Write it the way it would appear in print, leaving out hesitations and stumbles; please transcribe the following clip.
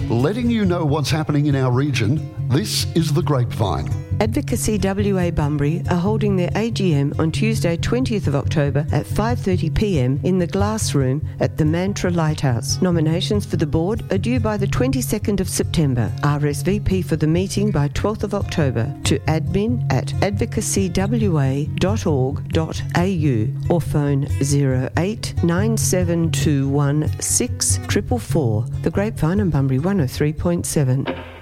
letting you know what's happening in our region. This is The Grapevine. Advocacy WA Bunbury are holding their AGM on Tuesday 20th of October at 5:30pm in the Glass Room at the Mantra Lighthouse. Nominations for the board are due by the 22nd of September. RSVP for the meeting by 12th of October to admin@advocacywa.org.au or phone 0897216444. The Grapevine and Bunbury 103.7.